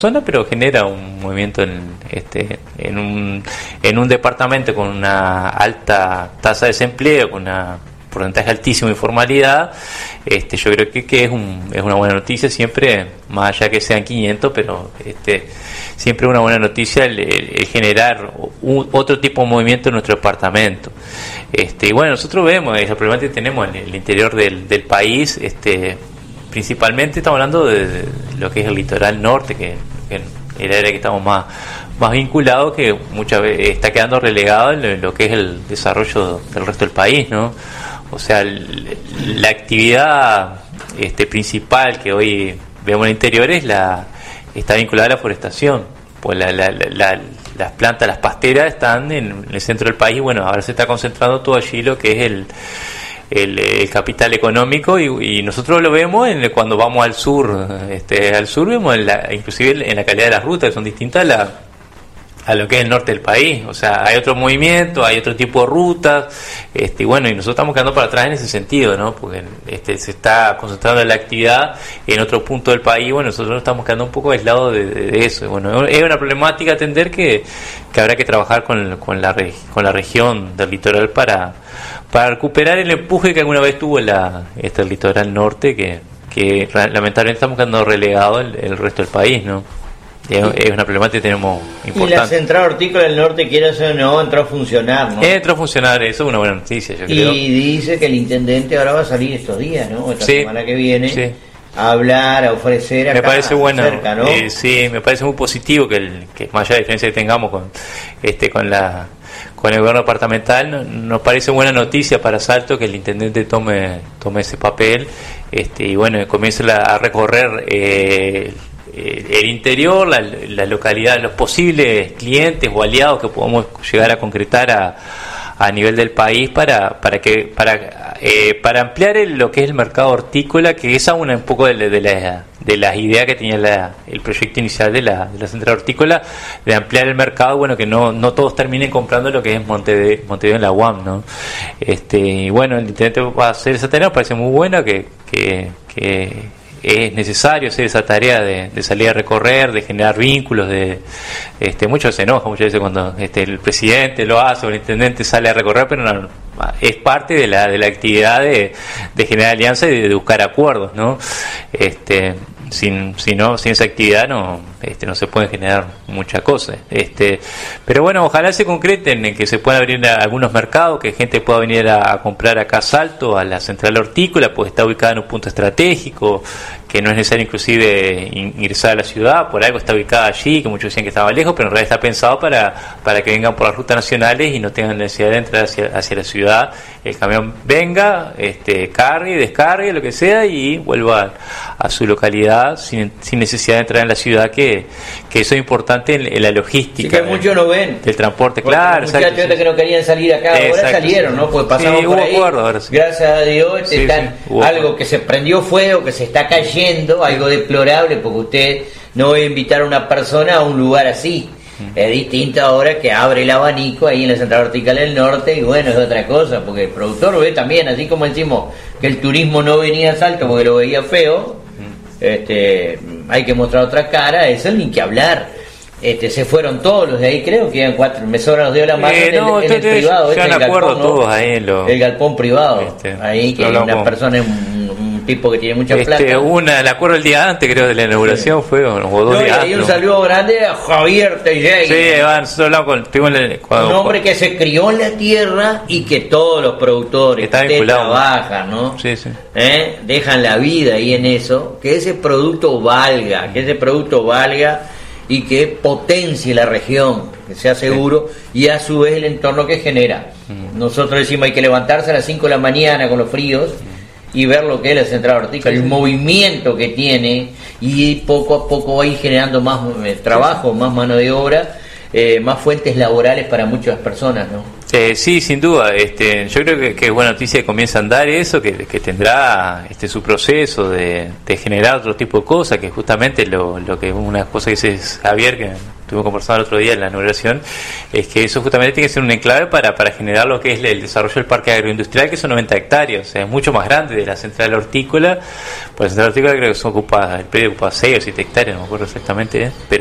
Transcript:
zona, pero genera un movimiento en un departamento con una alta tasa de desempleo, con una porcentaje altísimo de informalidad. Yo creo que es una buena noticia siempre, más allá que sean 500, pero siempre es una buena noticia el generar otro tipo de movimiento en nuestro departamento. Y bueno, nosotros vemos esa problemática que tenemos en el interior del país. Principalmente estamos hablando de lo que es el litoral norte, que es el área que estamos más vinculados, que muchas veces está quedando relegado en lo que es el desarrollo del resto del país, ¿no? O sea, la actividad principal que hoy vemos en el interior está vinculada a la forestación. Pues las plantas, las pasteras están en el centro del país. Bueno, ahora se está concentrando todo allí lo que es el capital económico, y nosotros lo vemos cuando vamos al sur. Al sur vemos inclusive en la calidad de las rutas, que son distintas a lo que es el norte del país. O sea, hay otro movimiento, hay otro tipo de rutas, y bueno, y nosotros estamos quedando para atrás en ese sentido, ¿no? Porque se está concentrando la actividad en otro punto del país. Bueno, nosotros estamos quedando un poco aislados de eso. Bueno, es una problemática atender que habrá que trabajar con la región del litoral para recuperar el empuje que alguna vez tuvo el litoral norte, que lamentablemente estamos quedando relegados el resto del país, ¿no? Es una problemática que tenemos importante. Y la central hortícola del norte, quiere o no, entró a funcionar, ¿no? Entró a funcionar, eso es una buena noticia, yo creo. Y dice que el intendente ahora va a salir estos días, ¿no? Esta semana que viene, sí, a hablar, a ofrecer acá. Me parece bueno, cerca, ¿no? Sí, me parece muy positivo que más allá de la diferencia que tengamos con el gobierno departamental, nos parece buena noticia para Salto que el intendente tome ese papel, y bueno, comience a recorrer el interior, la localidad, los posibles clientes o aliados que podamos llegar a concretar a nivel del país para ampliar lo que es el mercado hortícola, que esa es un poco de las ideas que tenía el proyecto inicial de la central hortícola, de ampliar el mercado. Bueno, que no todos terminen comprando lo que es Montevideo en la UAM, ¿no? Y bueno, el intendente va a hacer esa tarea. Me parece muy buena que es necesario hacer esa tarea de salir a recorrer, de generar vínculos, muchos se enojan muchas veces cuando el presidente lo hace o el intendente sale a recorrer, pero no, es parte de la actividad de generar alianzas y de buscar acuerdos, ¿no? Sin esa actividad no se pueden generar muchas cosas. Pero bueno, ojalá se concreten en que se puedan abrir algunos mercados, que gente pueda venir a comprar acá a Salto, a la central hortícola, pues está ubicada en un punto estratégico, que no es necesario inclusive ingresar a la ciudad, por algo está ubicada allí, que muchos decían que estaba lejos, pero en realidad está pensado para que vengan por las rutas nacionales y no tengan necesidad de entrar hacia la ciudad. El camión venga, cargue, descargue, lo que sea, y vuelva a su localidad sin necesidad de entrar en la ciudad, que eso es importante en la logística. Sí, que muchos no ven. Del transporte, porque claro. Muchos que no querían salir acá, ahora salieron, ¿no? Pues pasamos por ahí. Acuerdo, ahora sí. Gracias a Dios, algo que se prendió fuego, que se está cayendo, algo deplorable, porque usted no va a invitar a una persona a un lugar así. Es distinto ahora que abre el abanico ahí en la central hortícola del norte, y bueno, es otra cosa, porque el productor ve también, así como decimos que el turismo no venía a Salto porque lo veía feo, hay que mostrar otra cara, eso ni que hablar. Se fueron todos los de ahí, creo que eran 4, me sobran los de la mano en el privado, el galpón, todos ahí el galpón privado, ahí que una persona, un tipo que tiene mucha plata. El acuerdo el día antes, creo, de la inauguración fue, o 2 días antes. Y un saludo grande a Javier Telley. Sí, nosotros hablamos un hombre que se crió en la tierra y que todos los productores que trabajan, ¿no? Sí. Dejan la vida ahí en eso, que ese producto valga, y que potencie la región, que sea seguro, y a su vez el entorno que genera. Nosotros decimos hay que levantarse a las 5 de la mañana con los fríos y ver lo que es la central hortícola, el movimiento que tiene, y poco a poco va a ir generando más trabajo, más mano de obra, más fuentes laborales para muchas personas, ¿no? Sí, sin duda. Yo creo que es buena noticia que comienza a andar eso, que tendrá su proceso de generar otro tipo de cosas, que justamente lo que una cosa que dice Javier, que estuvimos conversando el otro día en la inauguración, es que eso justamente tiene que ser un enclave para generar lo que es el desarrollo del parque agroindustrial, que son 90 hectáreas, o sea, es mucho más grande de la central hortícola. Pues la central hortícola creo que el predio ocupa 6 o 7 hectáreas, no me acuerdo exactamente, pero